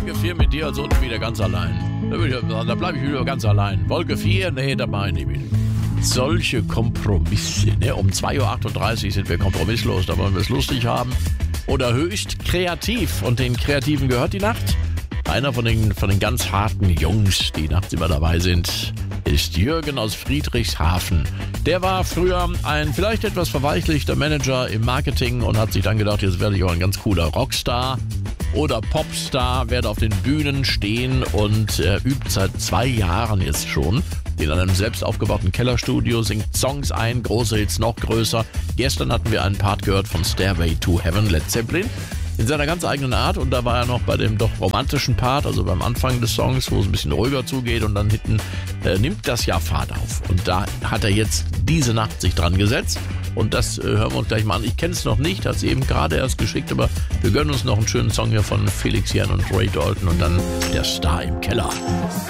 Wolke 4 mit dir, also unten wieder ganz allein. Da bleibe ich wieder ganz allein. Wolke 4, nee, da meine ich wieder. Solche Kompromisse, ne? Um 2.38 Uhr sind wir kompromisslos, da wollen wir es lustig haben. Oder höchst kreativ. Und den Kreativen gehört die Nacht. Einer von den ganz harten Jungs, die nachts immer dabei sind, ist Jürgen aus Friedrichshafen. Der war früher ein vielleicht etwas verweichlichter Manager im Marketing und hat sich dann gedacht, jetzt werde ich auch ein ganz cooler Rockstar oder Popstar, werde auf den Bühnen stehen und übt seit 2 Jahren jetzt schon in einem selbst aufgebauten Kellerstudio, singt Songs ein, große Hits noch größer. Gestern hatten wir einen Part gehört von Stairway to Heaven, Led Zeppelin, in seiner ganz eigenen Art, und da war er noch bei dem doch romantischen Part, also beim Anfang des Songs, wo es ein bisschen ruhiger zugeht, und dann hinten nimmt das ja Fahrt auf. Und da hat er jetzt diese Nacht sich dran gesetzt, und das hören wir uns gleich mal an. Ich kenne es noch nicht, hat es eben gerade erst geschickt, aber wir gönnen uns noch einen schönen Song hier von Felix Jähn und Ray Dalton und dann der Star im Keller.